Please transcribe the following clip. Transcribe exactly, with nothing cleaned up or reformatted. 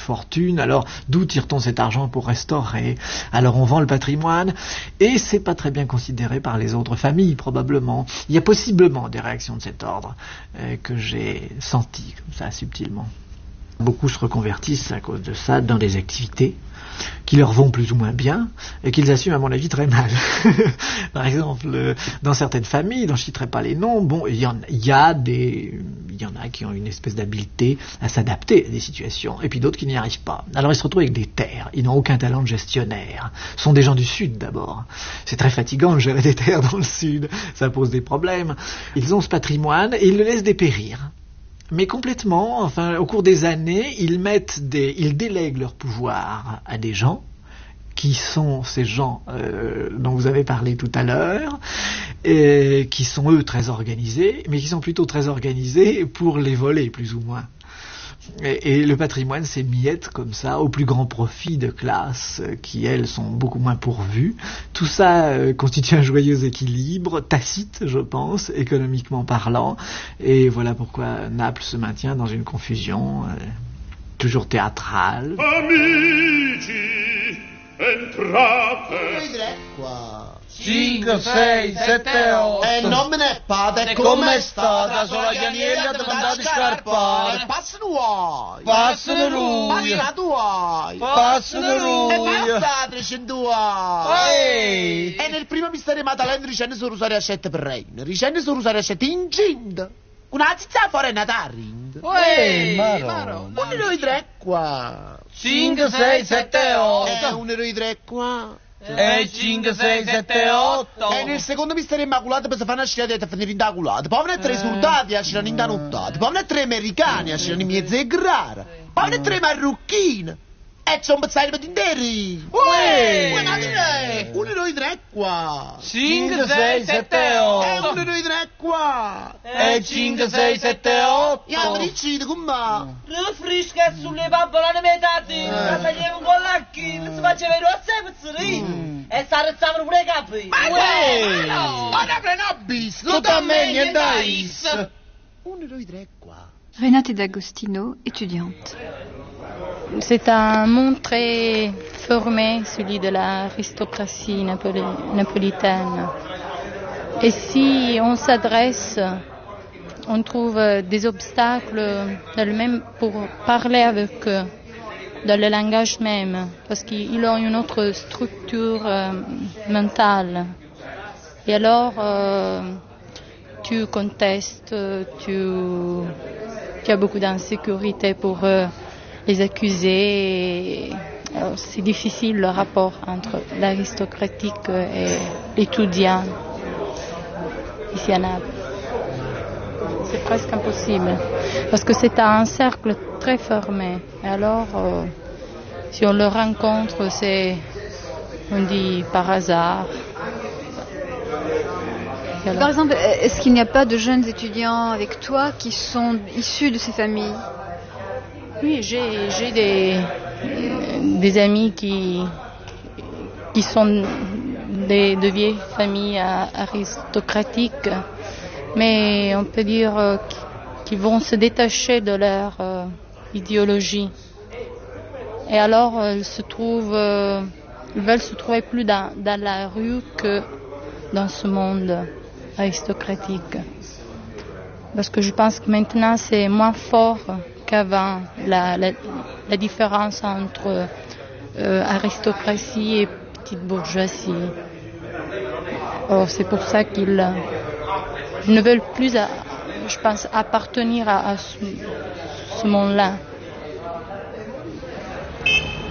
fortune. Alors, d'où tire-t-on cet argent pour restaurer? Alors, on vend le patrimoine, et c'est pas très bien considéré par les autres familles, probablement. Il y a possiblement des réactions de cet ordre euh, que j'ai senties, comme ça, subtilement. Beaucoup se reconvertissent à cause de ça dans des activités qui leur vont plus ou moins bien et qu'ils assument à mon avis très mal. Par exemple, euh, dans certaines familles, dont je ne citerai pas les noms, bon, il y, en, il y a des, il y en a qui ont une espèce d'habileté à s'adapter à des situations, et puis d'autres qui n'y arrivent pas. Alors ils se retrouvent avec des terres, ils n'ont aucun talent de gestionnaire. Ce sont des gens du Sud d'abord. C'est très fatigant de gérer des terres dans le Sud, ça pose des problèmes. Ils ont ce patrimoine et ils le laissent dépérir. Mais complètement, enfin, au cours des années, ils mettent des, ils délèguent leur pouvoir à des gens, qui sont ces gens euh, dont vous avez parlé tout à l'heure, et qui sont eux très organisés, mais qui sont plutôt très organisés pour les voler, plus ou moins. Et, et le patrimoine s'émiette comme ça au plus grand profit de classes qui, elles, sont beaucoup moins pourvues. Tout ça euh, constitue un joyeux équilibre, tacite, je pense, économiquement parlant. Et voilà pourquoi Naples se maintient dans une confusion euh, toujours théâtrale. Amici, entrate. cinque, sei, sette, otto. E non me ne fate, E come è stata? Sono la Daniela ad andare a scarpare. Passano vuoi. Passano lui. Passano vuoi. Passano E lui. basta, trecento vuoi. Ehi. E nel primo mistero Maddalena ricende su Rosario a sette per reina. Ricende su Rosario a sette incinta. Una zizza fuori è nata a rind. Ehi, Maro. Un euro di tre qua. cinque, sei, sette, E otto. un euro di tre qua. E cinque, sei, sette, otto. E nel secondo mistero immacolato per fare una scelta e finire in da culata. Poi ne tre soldati a c'erano in da nottata. Poi ne tre americani a c'erano in mezzo e grara. Poi ne tre marrucchini. E c'è un pezzato per interi. Uè. Uè, ma direi. Un euro di tre qua. cinque, sei, sette, E un otto. euro di tre qua. E cinque, sei, sette, otto. E a riccido con me. Rifrisca sulle papolone metati, la tagliamo con l'acchino, si faceva i rossi pezzolini e si arrezzavano pure i capi. Ma Uè. no! Ma ne prendo bis. Tutto a me, niente a is. Un euro di tre qua. Renate D'Agostino, étudiante. C'est un monde très formé, celui de l'aristocratie napoli- napolitaine. Et si on s'adresse, on trouve des obstacles dans le même pour parler avec eux, dans le langage même, parce qu'ils ont une autre structure euh, mentale. Et alors, euh, tu contestes, tu, tu as beaucoup d'insécurité pour eux. Les accusés. Alors, c'est difficile le rapport entre l'aristocratique et l'étudiant ici à Naples. C'est presque impossible parce que c'est un cercle très fermé. Et alors, euh, si on le rencontre, c'est, on dit par hasard. Alors, Par exemple, est-ce qu'il n'y a pas de jeunes étudiants avec toi qui sont issus de ces familles? Oui, j'ai, j'ai des, des amis qui, qui sont des, de vieilles familles aristocratiques, mais on peut dire euh, qu'ils vont se détacher de leur euh, idéologie. Et alors, euh, ils, se trouvent, euh, ils veulent se trouver plus dans, dans la rue que dans ce monde aristocratique. Parce que je pense que maintenant, c'est moins fort qu'avant, la, la, la différence entre euh, aristocratie et petite bourgeoisie. Or, c'est pour ça qu'ils euh, ne veulent plus, à, je pense, appartenir à, à ce, ce monde-là.